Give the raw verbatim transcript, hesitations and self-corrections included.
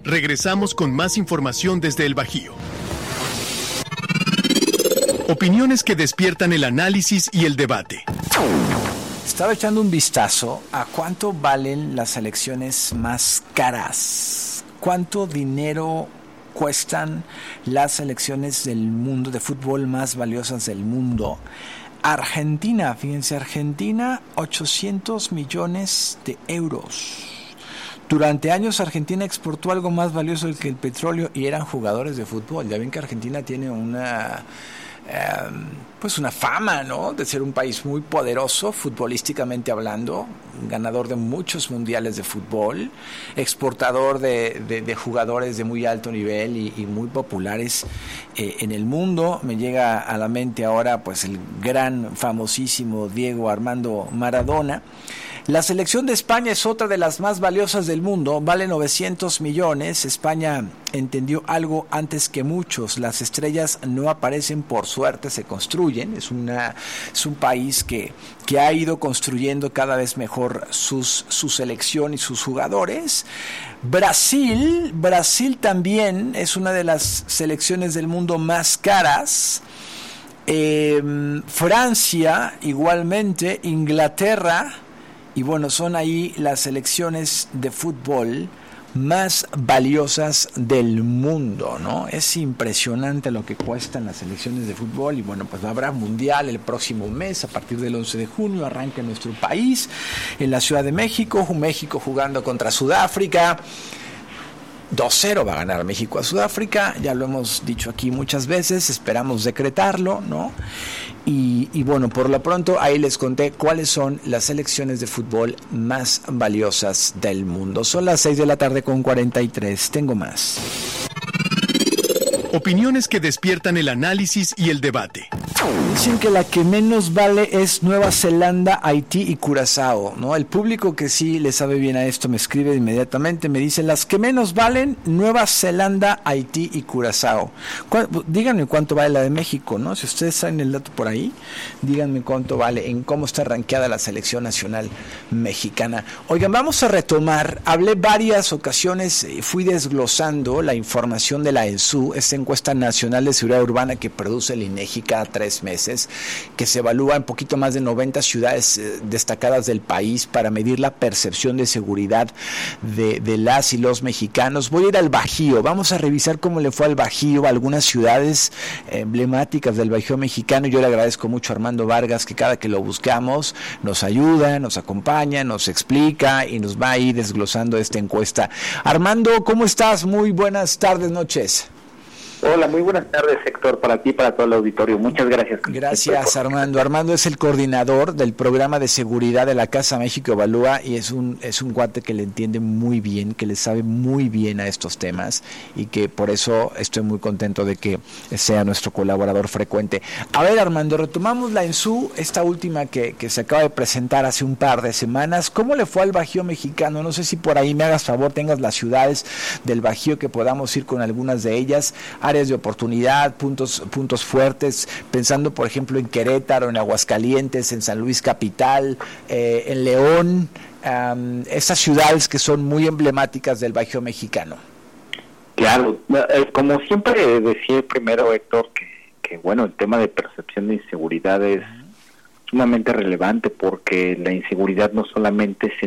Regresamos con más información desde el Bajío. Opiniones que despiertan el análisis y el debate. Estaba echando un vistazo a cuánto valen las selecciones más caras. ¿Cuánto dinero cuestan las selecciones del mundo de fútbol más valiosas del mundo? Argentina, fíjense, Argentina, ochocientos millones de euros. Durante años Argentina exportó algo más valioso que el petróleo y eran jugadores de fútbol. Ya ven que Argentina tiene una... Eh, pues una fama, ¿no?, de ser un país muy poderoso futbolísticamente hablando, ganador de muchos mundiales de fútbol, exportador de, de, de jugadores de muy alto nivel y, y muy populares eh, en el mundo. Me llega a la mente ahora pues el gran famosísimo Diego Armando Maradona. La selección de España es otra de las más valiosas del mundo, vale novecientos millones. España entendió algo antes que muchos: las estrellas no aparecen por suerte, se construyen. Es una es un país que, que ha ido construyendo cada vez mejor sus, su selección y sus jugadores. Brasil, Brasil también es una de las selecciones del mundo más caras. Eh, Francia igualmente, Inglaterra. Y bueno, son ahí las selecciones de fútbol más valiosas del mundo, ¿no? Es impresionante lo que cuestan las selecciones de fútbol. Y bueno, pues habrá mundial el próximo mes, a partir del once de junio, arranca en nuestro país, en la Ciudad de México, México jugando contra Sudáfrica. dos cero va a ganar México a Sudáfrica, ya lo hemos dicho aquí muchas veces, esperamos decretarlo, ¿no? Y, y bueno, por lo pronto ahí les conté cuáles son las selecciones de fútbol más valiosas del mundo. Son las seis de la tarde con cuarenta y tres, tengo más. Opiniones que despiertan el análisis y el debate. Dicen que la que menos vale es Nueva Zelanda, Haití y Curazao, ¿no? El público que sí le sabe bien a esto me escribe inmediatamente, me dice: las que menos valen, Nueva Zelanda, Haití y Curazao. ¿Cu- díganme cuánto vale la de México, ¿no? Si ustedes saben el dato por ahí, díganme cuánto vale, en cómo está rankeada la selección nacional mexicana. Oigan, vamos a retomar, hablé varias ocasiones, fui desglosando la información de la ENSU, esta encuesta nacional de seguridad urbana que produce el INEGI cada tres meses, que se evalúa en poquito más de noventa ciudades eh, destacadas del país para medir la percepción de seguridad de, de las y los mexicanos. Voy a ir al Bajío, vamos a revisar cómo le fue al Bajío, a algunas ciudades emblemáticas del Bajío mexicano. Yo le agradezco mucho a Armando Vargas, que cada que lo buscamos nos ayuda, nos acompaña, nos explica y nos va a ir desglosando esta encuesta. Armando, ¿cómo estás? Muy buenas tardes, noches. Hola, muy buenas tardes, Héctor, para ti, para todo el auditorio. Muchas gracias. Gracias, Armando. Armando es el coordinador del programa de seguridad de la Casa México Evalúa y es un es un cuate que le entiende muy bien, que le sabe muy bien a estos temas y que por eso estoy muy contento de que sea nuestro colaborador frecuente. A ver, Armando, retomamos la ENSU, esta última que, que se acaba de presentar hace un par de semanas. ¿Cómo le fue al Bajío mexicano? No sé si por ahí me hagas favor, tengas las ciudades del Bajío que podamos ir con algunas de ellas. Áreas de oportunidad, puntos puntos fuertes, pensando por ejemplo en Querétaro, en Aguascalientes, en San Luis Capital, eh, en León, um, esas ciudades que son muy emblemáticas del Bajío mexicano. Claro, eh, como siempre decía primero, Héctor, que, que bueno, el tema de percepción de inseguridad es uh-huh. sumamente relevante, porque la inseguridad no solamente se